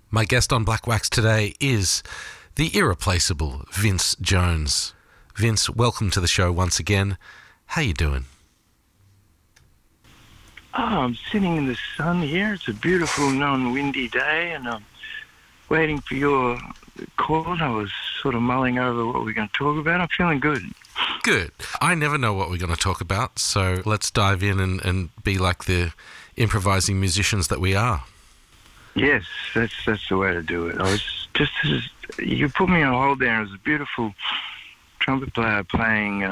My guest on Black Wax today is the irreplaceable Vince Jones. Vince, welcome to the show once again. How you doing? Oh, I'm sitting in the sun here. It's a beautiful, non-windy day, and I'm waiting for your call. I was sort of mulling over what we're going to talk about. I'm feeling good. Good. I never know what we're going to talk about, so let's dive in and be like the improvising musicians that we are. Yes, that's the way to do it. I was just you put me on hold there. It was a beautiful trumpet player playing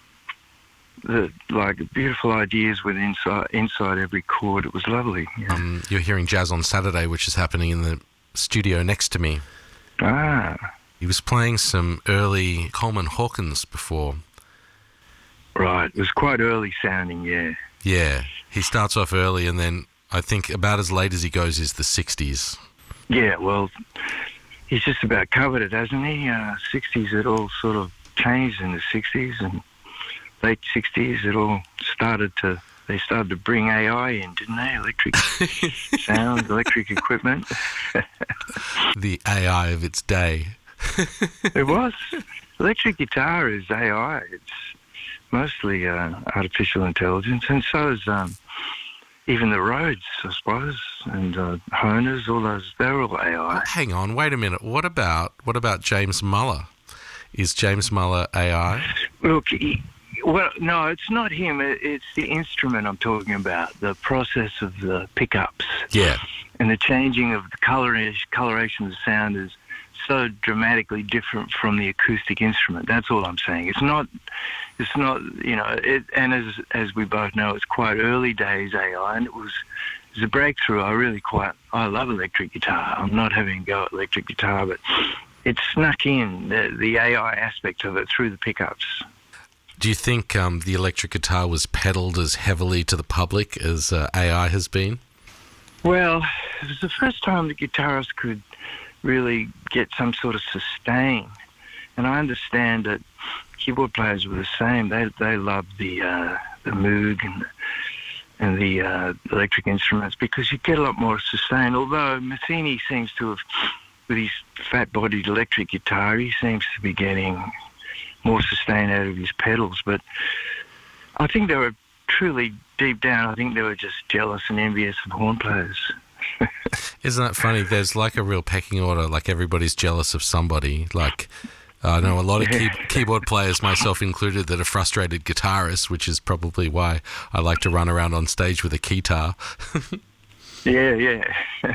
beautiful ideas with inside every chord. It was lovely. Yeah. You're hearing Jazz on Saturday, which is happening in the studio next to me. Ah. He was playing some early Coleman Hawkins before. Right. It was quite early sounding, yeah. Yeah. He starts off early, and then I think about as late as he goes is the 60s. Yeah, well, he's just about covered it, hasn't he? 60s, it all sort of changed in the 60s, and late 60s, it all they started to bring AI in, didn't they? Electric sound, electric equipment. The AI of its day. It was. Electric guitar is AI. It's mostly artificial intelligence, and so is even the Rhodes, I suppose, and Honers, all those, they're all AI. Oh, hang on, wait a minute. What about James Muller? Is James Muller AI? Look, well, no, it's not him. It's the instrument I'm talking about, the process of the pickups. Yeah. And the changing of the coloration of the sound is so dramatically different from the acoustic instrument. That's all I'm saying. It's not, and as we both know, it's quite early days AI, and it was a breakthrough. I love electric guitar. I'm not having a go at electric guitar, but it snuck in the AI aspect of it through the pickups. Do you think the electric guitar was peddled as heavily to the public as AI has been? Well, it was the first time the guitarist could really get some sort of sustain. And I understand that keyboard players were the same. They loved the Moog and the electric instruments because you get a lot more sustain. Although Metheny seems to have, with his fat-bodied electric guitar, he seems to be getting more sustain out of his pedals. But I think they were truly, deep down, I think they were just jealous and envious of horn players. Isn't that funny? There's like a real pecking order, like everybody's jealous of somebody. Like, I know a lot of keyboard players, myself included, that are frustrated guitarists, which is probably why I like to run around on stage with a keytar. Yeah.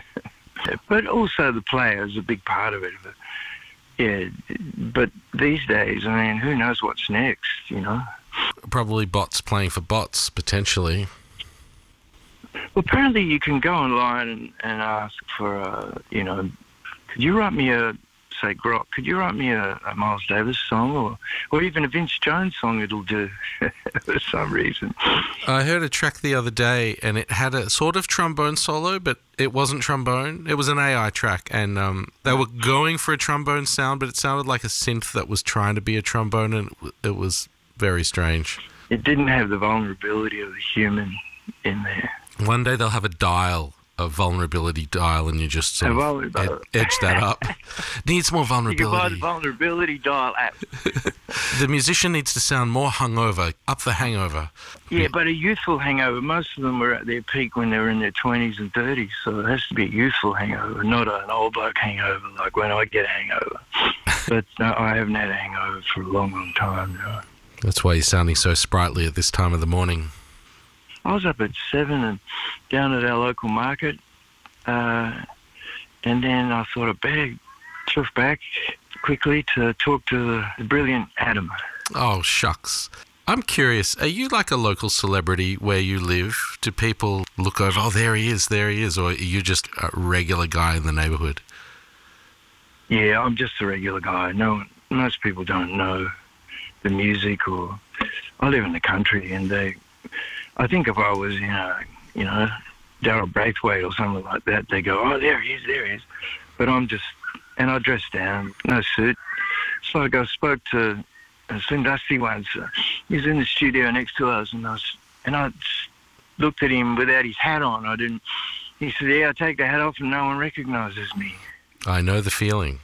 But also the player is a big part of it. Yeah, but these days, I mean, who knows what's next, you know? Probably bots playing for bots, potentially. Well, apparently you can go online and ask for, could you write me Grok, could you write me a Miles Davis song or even a Vince Jones song? It'll do for some reason. I heard a track the other day and it had a sort of trombone solo, but it wasn't trombone. It was an AI track, and they were going for a trombone sound, but it sounded like a synth that was trying to be a trombone, and it was very strange. It didn't have the vulnerability of the human in there. One day they'll have a vulnerability dial, and you just sort of edge that up. Needs more vulnerability. You can buy the vulnerability dial app. The musician needs to sound more hungover, up the hangover. Yeah, but a youthful hangover. Most of them were at their peak when they were in their 20s and 30s, so it has to be a youthful hangover, not an old bloke hangover like when I get a hangover. But no, I haven't had a hangover for a long, long time now. That's why you're sounding so sprightly at this time of the morning. I was up at 7 and down at our local market, and then I thought I'd better chuff back quickly to talk to the brilliant Adam. Oh, shucks. I'm curious, are you like a local celebrity where you live? Do people look over, oh, there he is, or are you just a regular guy in the neighbourhood? Yeah, I'm just a regular guy. Most people don't know the music, or I live in the country, and I think if I was, Daryl Braithwaite or something like that, they go, oh, there he is. But and I dress down, no suit. So I spoke to Slim Dusty once. He was in the studio next to us, and I looked at him without his hat on. He said, yeah, I take the hat off and no one recognises me. I know the feeling.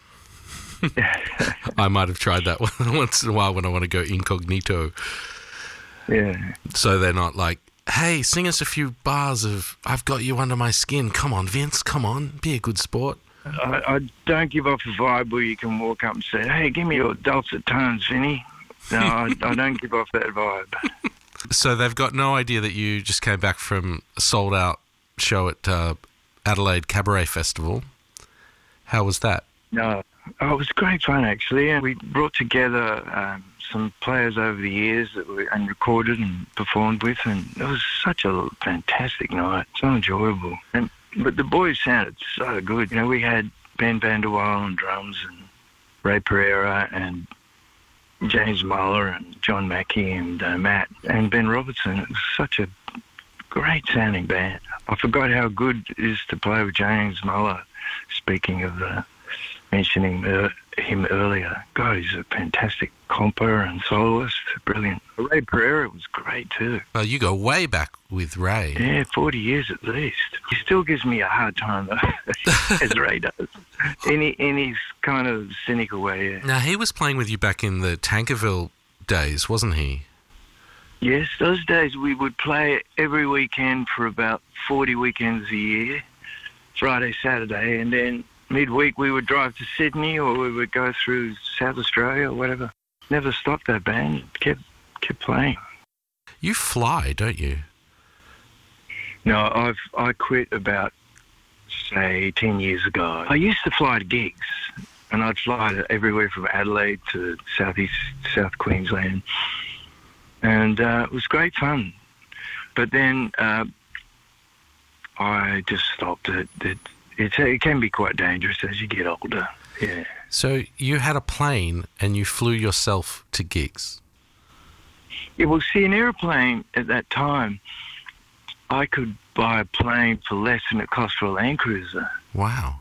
I might have tried that once in a while when I want to go incognito. Yeah. So they're not like, hey, sing us a few bars of I've Got You Under My Skin. Come on, Vince, come on. Be a good sport. I don't give off a vibe where you can walk up and say, hey, give me your dulcet tones, Vinny. No, I don't give off that vibe. So they've got no idea that you just came back from a sold-out show at Adelaide Cabaret Festival. How was that? No. Oh, it was great fun, actually. And we brought together some players over the years that and recorded and performed with, and it was such a fantastic night, so enjoyable. But the boys sounded so good. You know, we had Ben Vanderwaal on drums and Ray Pereira and James Muller and John Mackey and Matt and Ben Robertson. It was such a great sounding band. I forgot how good it is to play with James Muller, speaking of mentioning him earlier. God, he's a fantastic composer and soloist. Brilliant. Ray Pereira was great too. Well, you go way back with Ray. Yeah, 40 years at least. He still gives me a hard time, though, as Ray does. In his kind of cynical way, yeah. Now, he was playing with you back in the Tankerville days, wasn't he? Yes, those days we would play every weekend for about 40 weekends a year, Friday, Saturday, and then midweek we would drive to Sydney or we would go through South Australia or whatever. Never stopped that band. Kept playing. You fly, don't you? No, I quit about, say, 10 years ago. I used to fly to gigs, and I'd fly to everywhere from Adelaide to South Queensland, and it was great fun. But then I just stopped it. It can be quite dangerous as you get older. Yeah. So you had a plane and you flew yourself to gigs? Yeah, well, see, an airplane at that time, I could buy a plane for less than it cost for a Land Cruiser. Wow.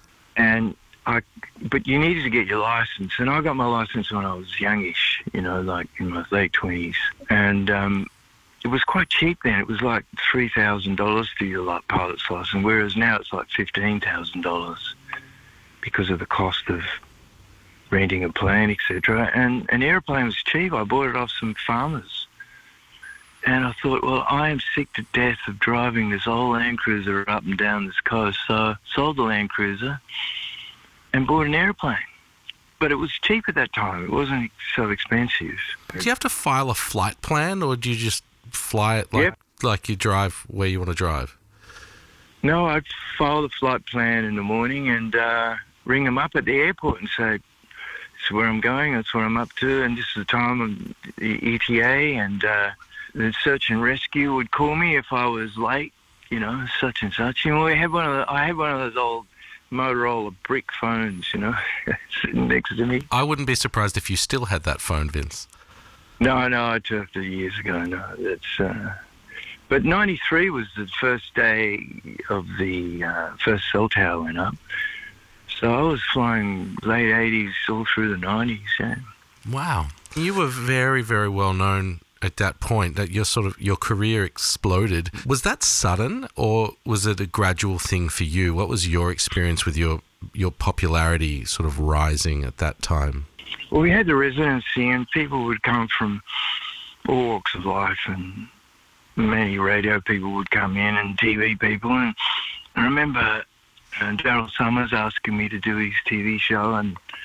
But you needed to get your license, and I got my license when I was youngish, you know, like in my late 20s. And it was quite cheap then. It was like $3,000 for your pilot's license, whereas now it's like $15,000 because of the cost of renting a plane, etc. And an airplane was cheap. I bought it off some farmers. And I thought, well, I am sick to death of driving this old Land Cruiser up and down this coast. So I sold the Land Cruiser and bought an airplane. But it was cheap at that time. It wasn't so expensive. Do you have to file a flight plan, or do you just fly it like you drive where you want to drive? No, I'd file the flight plan in the morning and ring them up at the airport and say, this is where I'm going, that's where I'm up to, and this is the time of the ETA, and the search and rescue would call me if I was late, you know, such and such. You know, I had one of those old Motorola brick phones, you know, sitting next to me. I wouldn't be surprised if you still had that phone, Vince. No, I turfed it years ago. No, that's. But 93 was the first day of the first cell tower went up. So I was flying late 80s all through the 90s. Yeah. Wow. You were very, very well known at that point, that your career exploded. Was that sudden, or was it a gradual thing for you? What was your experience with your popularity sort of rising at that time? Well, we had the residency, and people would come from all walks of life, and many radio people would come in, and TV people. And I remember Daryl Summers asking me to do his TV show,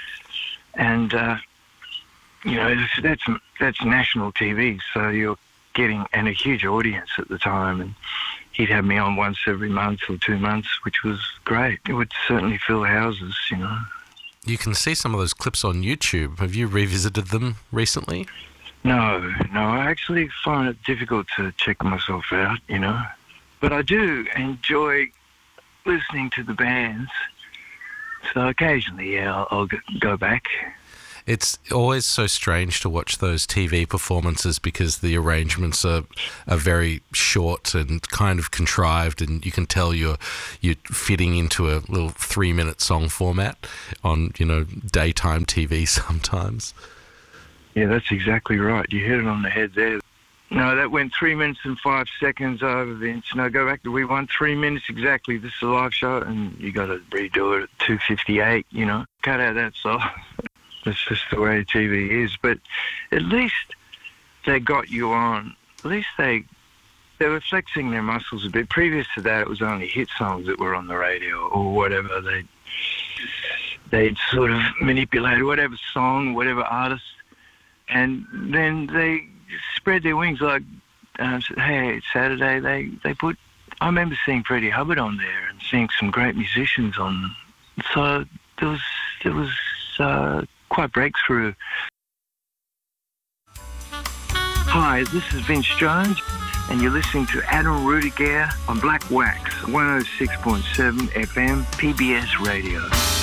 and you know, that's national TV, so you're getting a huge audience at the time, and he'd have me on once every month or 2 months, which was great. It would certainly fill houses, you know. You can see some of those clips on YouTube. Have you revisited them recently? No, I actually find it difficult to check myself out, you know. But I do enjoy listening to the bands, so occasionally, yeah, I'll go back. It's always so strange to watch those TV performances because the arrangements are very short and kind of contrived, and you can tell you're fitting into a little 3-minute song format on, you know, daytime TV sometimes. Yeah, that's exactly right. You hit it on the head there. No, that went 3 minutes and 5 seconds over, Vince. No, go back to, we won 3 minutes exactly. This is a live show, and you got to redo it at 2:58, you know. Cut out that song. That's just the way TV is. But at least they got you on. At least they were flexing their muscles a bit. Previous to that, it was only hit songs that were on the radio or whatever. They'd sort of manipulated whatever song, whatever artist, and then they spread their wings like, hey, it's Saturday. They put, I remember seeing Freddie Hubbard on there and seeing some great musicians on. So there was quite breakthrough. Hi, this is Vince Jones, and you're listening to Adam Rudiger on Black Wax, 106.7 FM, PBS Radio.